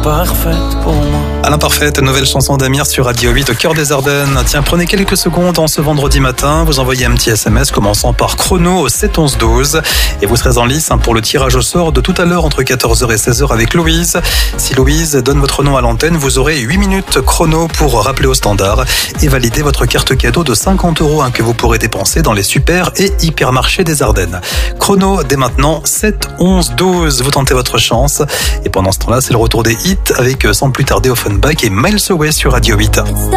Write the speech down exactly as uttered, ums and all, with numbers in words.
parfaite pour moi. À l'imparfaite, nouvelle chanson d'Amir sur Radio huit au cœur des Ardennes. Tiens, prenez quelques secondes en ce vendredi matin. Vous envoyez un petit S M S commençant par chrono au sept onze douze et vous serez en lice pour le tirage au sort de tout à l'heure entre quatorze heures et seize heures avec Louise. Si Louise donne votre nom à l'antenne, vous aurez huit minutes chrono pour rappeler au standard et valider votre carte cadeau de cinquante euros hein, que vous pourrez dépenser dans les super et hypermarchés des Ardennes. Chrono dès maintenant, sept onze douze. Vous tentez votre chance et pendant ce temps-là, c'est le retour des hits avec sans plus tarder Offenbach et Miles Away sur Radio huit.